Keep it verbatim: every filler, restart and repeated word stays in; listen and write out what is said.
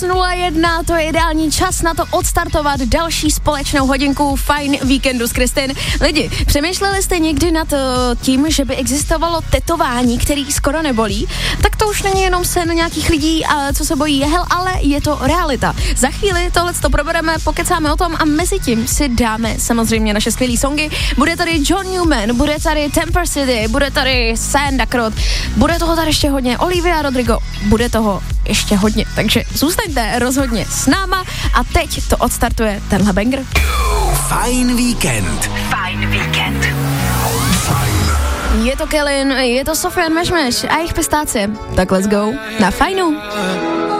nula jedna, to je ideální čas na to odstartovat další společnou hodinku Fajn víkendu s Kristin. Lidi, přemýšleli jste někdy nad uh, tím, že by existovalo tetování, který skoro nebolí? Tak to už není jenom sen nějakých lidí, uh, co se bojí jehel, ale je to realita. Za chvíli tohle to probereme, pokecáme o tom a mezi tím si dáme samozřejmě naše skvělé songy. Bude tady John Newman, bude tady Temper City, bude tady Sanda Krot, bude toho tady ještě hodně, Olivia Rodrigo, bude toho ještě hodně, takže zůstaňte rozhodně s náma a teď to odstartuje tenhle banger. Fajn víkend. Fajn víkend. Je to Kelin, je to Sofian Mešmeš a jejich pistácie. Tak let's go na Fajnu.